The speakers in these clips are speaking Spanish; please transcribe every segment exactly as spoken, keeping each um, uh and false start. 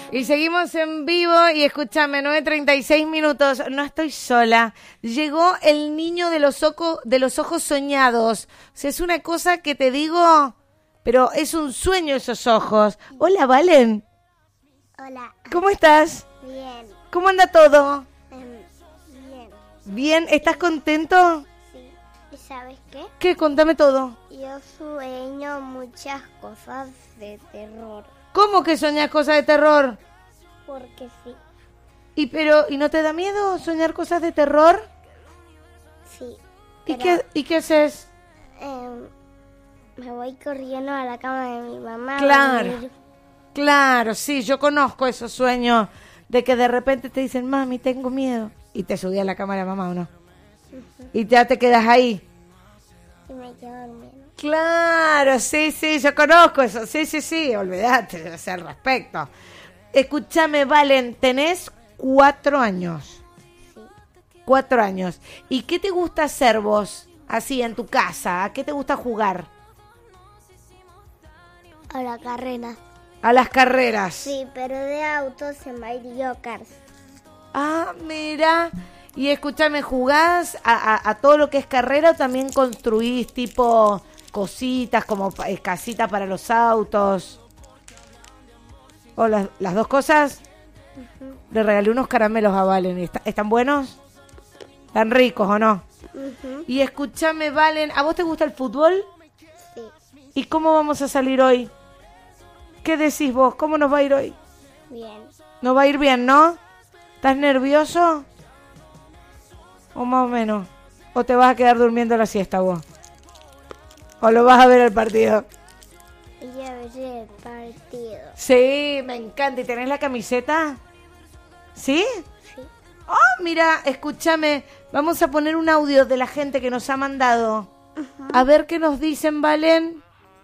Y seguimos en vivo y escúchame, nueve treinta y seis minutos, no estoy sola. Llegó el niño de los, ojos, de los ojos soñados. O sea, es una cosa que te digo, pero es un sueño esos ojos. Hola, Valen. Hola. ¿Cómo estás? Bien. ¿Cómo anda todo? Um, bien. ¿Bien? ¿Estás contento? Sí. ¿Y sabes qué? ¿Qué? Contame todo. Yo sueño muchas cosas de terror. ¿Cómo que soñás cosas de terror? Porque sí. ¿Y pero y no te da miedo soñar cosas de terror? Sí. ¿Y pero, qué y qué haces? Um, me voy corriendo a la cama de mi mamá. Claro. A dormir. Claro, sí, yo conozco esos sueños de que de repente te dicen, mami, tengo miedo. Y te subí a la cama de la mamá, ¿o no? Uh-huh. Y ya te quedas ahí. Y me quedo durmiendo. Claro, sí, sí, yo conozco eso. Sí, sí, sí, olvídate, o sea, al respecto. Escúchame, Valen, tenés cuatro años. Sí. Cuatro años. ¿Y qué te gusta hacer vos, así, en tu casa? ¿A qué te gusta jugar? A la carrera. A las carreras. Sí, pero de autos en Mario Kart. Ah, mira. Y escúchame, ¿jugás a, a, a todo lo que es carrera o también construís tipo cositas como eh, casitas para los autos? ¿O las, las dos cosas? Uh-huh. Le regalé unos caramelos a Valen. ¿Est- ¿Están buenos? ¿Están ricos o no? Uh-huh. Y escúchame, Valen, ¿a vos te gusta el fútbol? Sí. ¿Y cómo vamos a salir hoy? ¿Qué decís vos? ¿Cómo nos va a ir hoy? Bien. Nos va a ir bien, ¿no? ¿Estás nervioso? ¿O más o menos? ¿O te vas a quedar durmiendo la siesta vos? ¿O lo vas a ver el partido? Y ya veré el partido. Sí, me encanta. ¿Y tenés la camiseta? ¿Sí? Sí. Oh, mira, escúchame. Vamos a poner un audio de la gente que nos ha mandado. Uh-huh. A ver qué nos dicen, Valen.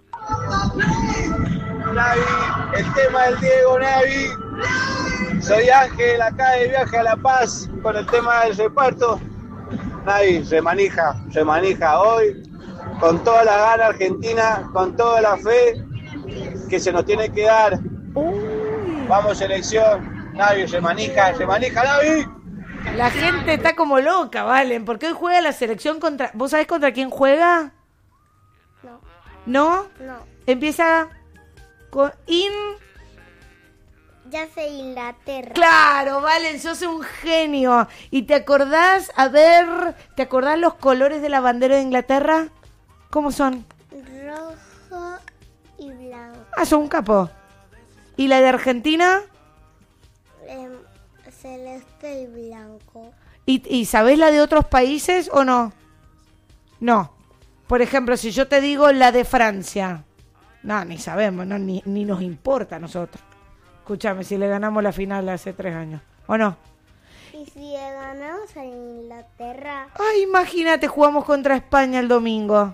Navi, el tema del Diego Navi. Soy Ángel, acá de viaje a La Paz con el tema del reparto. Navi, se manija, se manija hoy con toda la gana Argentina, con toda la fe que se nos tiene que dar. Uy. Vamos selección, Navi, se manija, se manija Navi. La gente está como loca, Valen, porque hoy juega la selección contra... ¿Vos sabés contra quién juega? No. ¿No? No. Empieza con in... Ya sé Inglaterra. Claro, Valen, sos un genio. ¿Y te acordás, a ver, te acordás los colores de la bandera de Inglaterra? ¿Cómo son? Rojo y blanco. Ah, son un capo. ¿Y la de Argentina? Eh, celeste y blanco. ¿Y, ¿Y sabés la de otros países o no? No. Por ejemplo, si yo te digo la de Francia. No, ni sabemos, no, ni, ni nos importa a nosotros. Escúchame, si le ganamos la final hace tres años. ¿O no? Y si ganamos a Inglaterra. Ay, imagínate, jugamos contra España el domingo.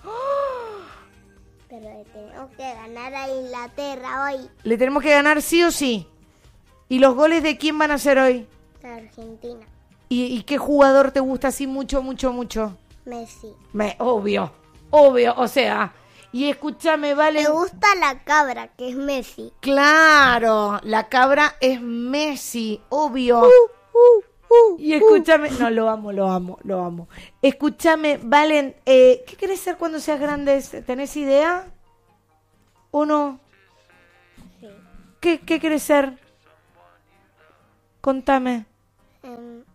Pero le tenemos que ganar a Inglaterra hoy. Le tenemos que ganar sí o sí. ¿Y los goles de quién van a ser hoy? La Argentina. ¿Y, y qué jugador te gusta así mucho, mucho, mucho? Messi. Me, obvio, obvio, o sea... Y escúchame, Vale. Me gusta la cabra, que es Messi. Claro, la cabra es Messi, obvio. Uh, uh, uh, y escúchame, no, lo amo, lo amo, lo amo. Escúchame, Valen, eh, ¿qué querés ser cuando seas grande? ¿Tenés idea? ¿O no? Sí. ¿Qué, qué querés ser? Contame. Um,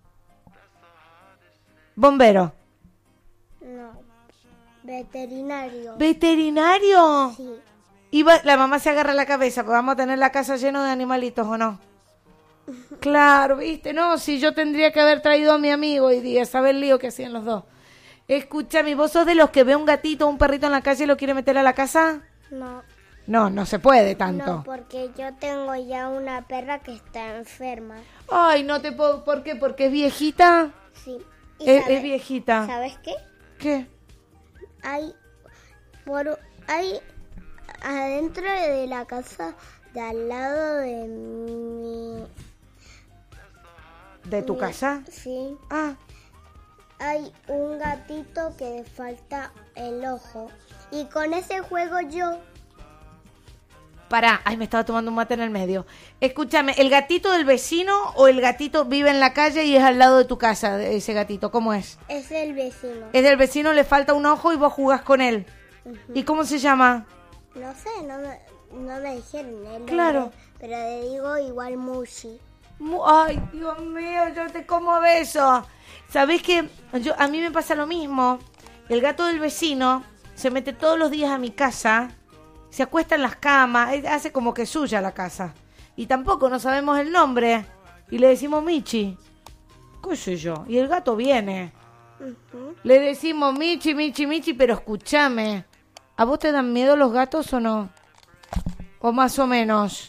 Bombero. no. Veterinario. ¿Veterinario? Sí. Y va, la mamá se agarra la cabeza, porque vamos a tener la casa llena de animalitos, ¿o no? Claro, viste, no, si yo tendría que haber traído a mi amigo hoy día, saber el lío que hacían los dos. Escúchame, ¿vos sos de los que ve un gatito o un perrito en la calle y lo quiere meter a la casa? No. No, no se puede tanto. No, porque yo tengo ya una perra que está enferma. Ay, no te puedo, ¿por qué? ¿Porque es viejita? Sí. ¿Y Es, sabe- es viejita. ¿Sabes qué? ¿Qué? Hay, por, hay adentro de la casa de al lado de mi... ¿De tu mi- casa? Sí. Ah, Hay un gatito que le falta el ojo. Y con ese juego yo... pará. Ay, me estaba tomando un mate en el medio. Escúchame, ¿el gatito del vecino o el gatito vive en la calle y es al lado de tu casa, ese gatito? ¿Cómo es? Es el vecino. Es del vecino, le falta un ojo y vos jugás con él. Uh-huh. ¿Y cómo se llama? No sé, no me, no me dijeron. El Claro. nombre, pero le digo igual Mushi. Mu- Ay, Dios mío, yo te como beso. ¿Sabés qué? Yo, a mí me pasa lo mismo. El gato del vecino se mete todos los días a mi casa, se acuesta en las camas, eh, hace como que es suya la casa. Y tampoco no sabemos el nombre. Y le decimos Michi. ¿Qué sé yo? Y el gato viene. Uh-huh. Le decimos Michi, Michi, Michi, pero escúchame. ¿A vos te dan miedo los gatos o no? O más o menos.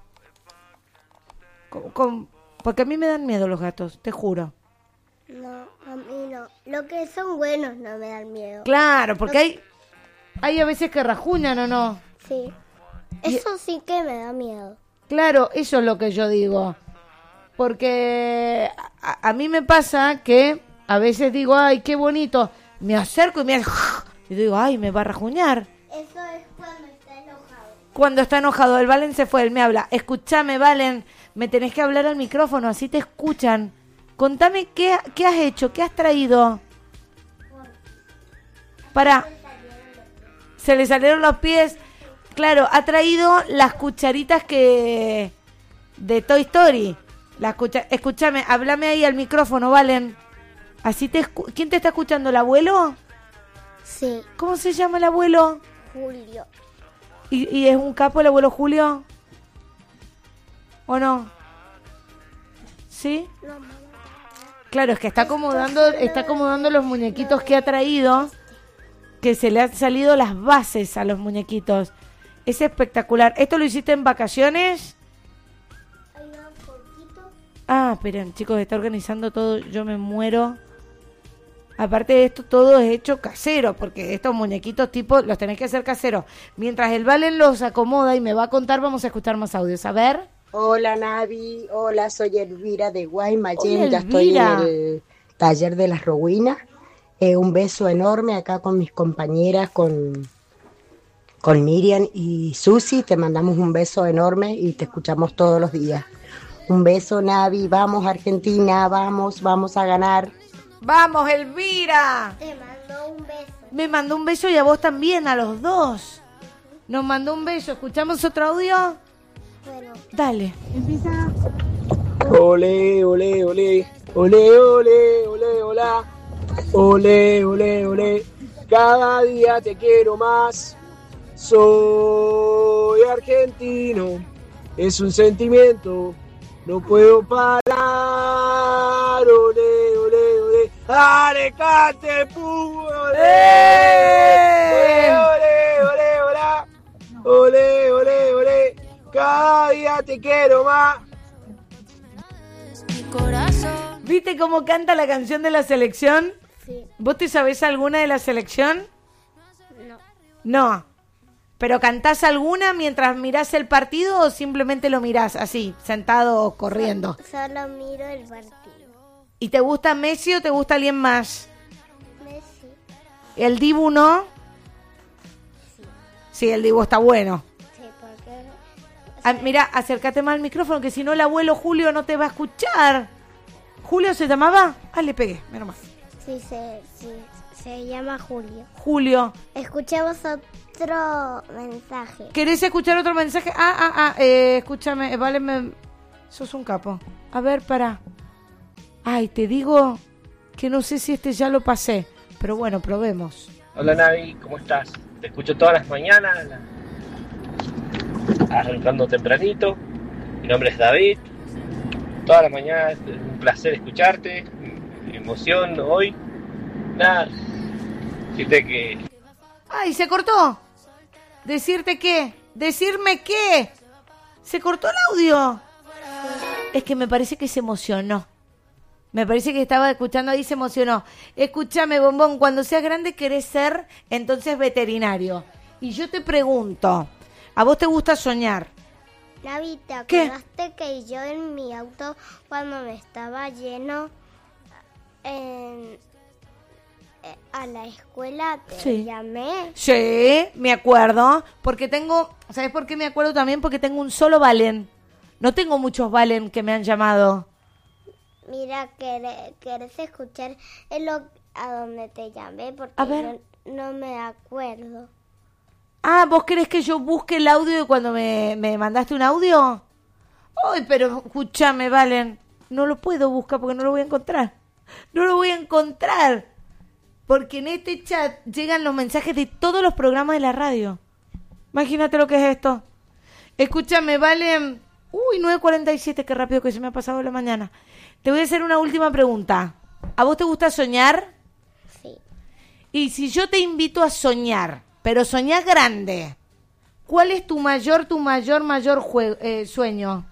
Con- con- porque a mí me dan miedo los gatos, te juro. No, a mí no. Lo que son buenos no me dan miedo. Claro, porque hay, hay a veces que rajuñan o no. Sí. Eso sí que me da miedo. Claro, eso es lo que yo digo. Porque a, a mí me pasa que a veces digo, ay, qué bonito. Me acerco y me hace... Y digo, ay, me va a rajuñar. Eso es cuando está enojado. Cuando está enojado, el Valen se fue, él me habla. Escúchame, Valen, me tenés que hablar al micrófono, así te escuchan. Contame qué, qué has hecho, qué has traído. Para. Se le salieron los pies. Claro, ha traído las cucharitas que de Toy Story. Las cucha... Escúchame, háblame ahí al micrófono, Valen. Así te escu... ¿Quién te está escuchando? ¿El abuelo? Sí. ¿Cómo se llama el abuelo? Julio. ¿Y, y es un capo el abuelo Julio? ¿O no? ¿Sí? No, mamá. Claro, es que está acomodando, está acomodando los muñequitos que ha traído, que se le han salido las bases a los muñequitos. Es espectacular. ¿Esto lo hiciste en vacaciones? Hay un poquito. Ah, esperen, chicos, está organizando todo, yo me muero. Aparte de esto, todo es hecho casero, porque estos muñequitos tipo los tenés que hacer caseros. Mientras el Valen los acomoda y me va a contar, vamos a escuchar más audios. A ver. Hola Navi, hola, soy Elvira de Guaymallén, Hola, ya estoy Elvira. en el taller de las Roguinas. Eh, un beso enorme acá con mis compañeras, con, con Miriam y Susi, te mandamos un beso enorme y te escuchamos todos los días. Un beso Navi, vamos Argentina, vamos, vamos a ganar. ¡Vamos, Elvira! Te mando un beso. Me mandó un beso y a vos también, a los dos. Nos mandó un beso. ¿Escuchamos otro audio? Bueno, Dale. Ole, ole, ole, ole, ole, ole, hola, ole, ole, ole, cada día te quiero más, soy argentino, es un sentimiento, no puedo parar, ole, ole, ole, dale, cante, pu, ole, ole, ole, ole, hola, ole, ole, ole, cada día te quiero más. ¿Viste cómo canta la canción de la selección? sí. ¿Vos te sabés alguna de la selección? No. No. ¿Pero cantás alguna mientras mirás el partido o simplemente lo mirás así, sentado o corriendo? Solo miro el partido. ¿Y te gusta Messi o te gusta alguien más? Messi. ¿El Dibu no? Sí, el Dibu está bueno. Sí, porque... Ah, mira, acércate más al micrófono que si no el abuelo Julio no te va a escuchar. ¿Julio se llamaba? Ah, le pegué, menos mal. Sí, se, sí, se llama Julio. Julio, Escuchemos otro mensaje. ¿querés escuchar otro mensaje? Ah, ah, ah, eh, escúchame, eh, vale, me... sos un capo. A ver, para. Ay, te digo que no sé si este ya lo pasé, pero bueno, probemos. Hola Navi, ¿cómo estás? Te escucho todas las mañanas, la- arrancando tempranito. Mi nombre es David. Todas las mañanas, es un placer escucharte. Mi emoción hoy. Nada, decirte que Ay, se cortó. ¿Decirte qué? ¿Decirme qué? ¿Se cortó el audio? Es que me parece que se emocionó. Me parece que estaba escuchando ahí y se emocionó. Escúchame, Bombón, cuando seas grande querés ser entonces veterinario. Y yo te pregunto, ¿a vos te gusta soñar? Navi, ¿te ¿Qué? acordaste que yo en mi auto, cuando me estaba lleno, en- eh, a la escuela te Sí. llamé. Sí, me acuerdo. Porque tengo... ¿Sabes por qué me acuerdo también? Porque tengo un solo Valen. No tengo muchos Valen que me han llamado. Mira, ¿querés, querés escuchar el lo, a donde te llamé? Porque A ver. yo no me acuerdo. Ah, ¿vos querés que yo busque el audio de cuando me, me mandaste un audio? Ay, pero escúchame, Valen. No lo puedo buscar porque no lo voy a encontrar. No lo voy a encontrar. Porque en este chat llegan los mensajes de todos los programas de la radio. Imagínate lo que es esto. Escúchame, Valen. Uy, nueve cuarenta y siete, qué rápido que se me ha pasado la mañana. Te voy a hacer una última pregunta. ¿A vos te gusta soñar? Sí. Y si yo te invito a soñar, pero soñar grande, ¿cuál es tu mayor, tu mayor, mayor jue- eh, sueño?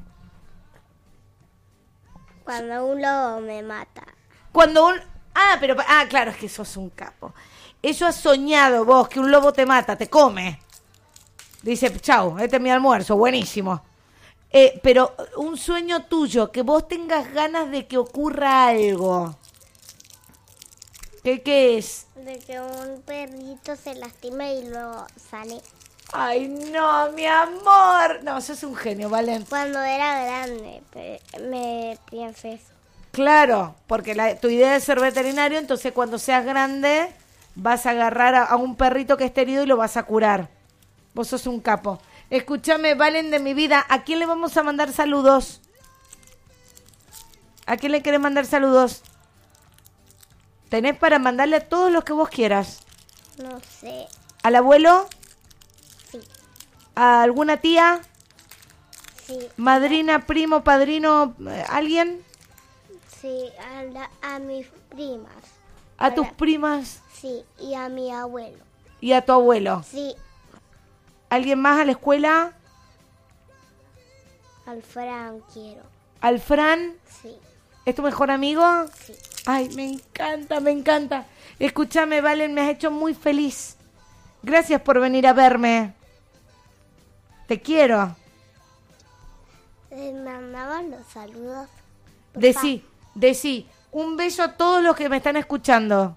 Cuando un lobo me mata. Cuando un... Ah, pero... Ah, claro, es que sos un capo. Eso has soñado vos, que un lobo te mata, te come. Dice, chau, este es mi almuerzo, buenísimo. Eh, pero un sueño tuyo, que vos tengas ganas de que ocurra algo. ¿Qué, qué es? De que un perrito se lastime y luego sale. Ay, no, mi amor. No, sos un genio, Valen. Cuando era grande pe- me pienso eso. Claro, porque la, tu idea es ser veterinario, entonces cuando seas grande vas a agarrar a, a un perrito que esté herido y lo vas a curar. Vos sos un capo. Escúchame, Valen de mi vida, ¿a quién le vamos a mandar saludos? ¿A quién le querés mandar saludos? Tenés para mandarle a todos los que vos quieras. No sé. ¿Al abuelo? Sí. ¿A alguna tía? Sí. ¿Madrina, primo, padrino, eh, alguien? Sí, a, la- a mis primas. ¿A tus Hola. primas Sí, y a mi abuelo. y a tu abuelo? Sí, ¿Alguien más a la escuela? al Fran quiero. ¿Al Fran? Sí, ¿Es tu mejor amigo? sí. Ay, me encanta, me encanta. Escúchame, Valen, me has hecho muy feliz. Gracias por venir a verme. Te quiero. Les mandaban los saludos. Por Decí, decí, un beso a todos los que me están escuchando.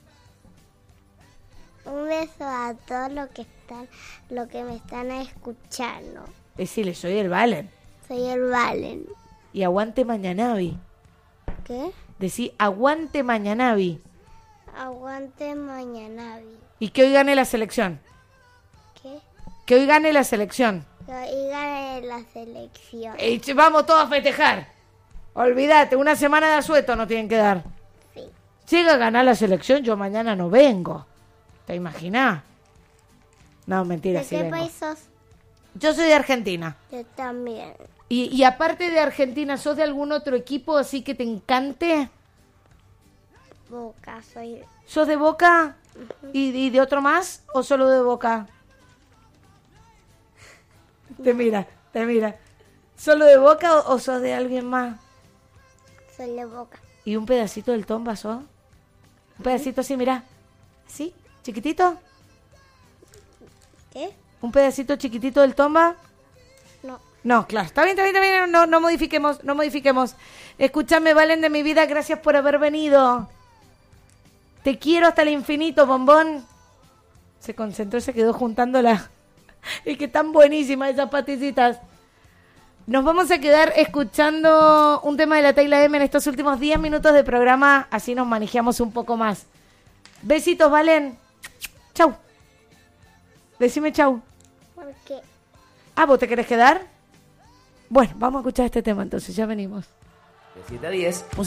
fa- Un beso a todos los que están, los que me están escuchando. Decile, soy el Valen. Soy el Valen. Y aguante Mañanavi. ¿Qué? Decí, aguante Mañanavi. Aguante mañana, Vi. Y que hoy gane la selección. ¿Qué? Que hoy gane la selección. Que hoy gane la selección. Y che, vamos todos a festejar. Olvídate, una semana de asueto nos tienen que dar. Sí. Llega a ganar la selección, yo mañana no vengo. ¿Te imaginás? No, mentira, ¿De sí qué vengo. país sos? Yo soy de Argentina. Yo también. Y, y aparte de Argentina, ¿sos de algún otro equipo así que te encante? Boca, soy... ¿Sos de Boca? ¿Y, y de otro más? ¿O solo de Boca? Te mira, te mira. ¿Solo de Boca o, o sos de alguien más? Soy de Boca. ¿Y un pedacito del Tomba sos? Un pedacito así, mira. ¿Sí? ¿Chiquitito? ¿Qué? ¿Un pedacito chiquitito del Tomba? No. No, claro. Está bien, está bien, está bien. No, no modifiquemos, no modifiquemos. Escúchame, Valen de mi vida, gracias por haber venido. Te quiero hasta el infinito, bombón. Se concentró y se quedó juntándola. Es que están buenísimas esas paticitas. Nos vamos a quedar escuchando un tema de la Tayla M en estos últimos diez minutos de programa. Así nos manejamos un poco más. Besitos, Valen. Chau. Decime chau. ¿Por qué? Ah, ¿vos te querés quedar? Bueno, vamos a escuchar este tema entonces, ya venimos. De siete a diez,